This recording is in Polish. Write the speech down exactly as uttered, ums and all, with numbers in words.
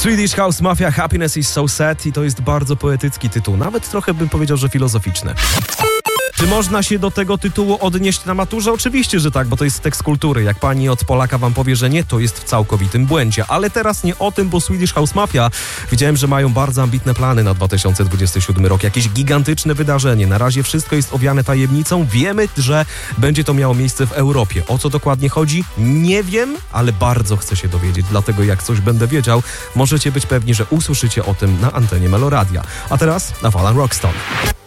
Swedish House Mafia, Happiness is so sad i to jest bardzo poetycki tytuł, nawet trochę bym powiedział, że filozoficzny. Czy można się do tego tytułu odnieść na maturze? Oczywiście, że tak, bo to jest tekst kultury. Jak pani od Polaka wam powie, że nie, to jest w całkowitym błędzie. Ale teraz nie o tym, bo Swedish House Mafia, widziałem, że mają bardzo ambitne plany na dwa tysiące dwudziesty siódmy rok. Jakieś gigantyczne wydarzenie. Na razie wszystko jest owiane tajemnicą. Wiemy, że będzie to miało miejsce w Europie. O co dokładnie chodzi? Nie wiem, ale bardzo chcę się dowiedzieć. Dlatego jak coś będę wiedział, możecie być pewni, że usłyszycie o tym na antenie Meloradia. A teraz na Alan Rockstone.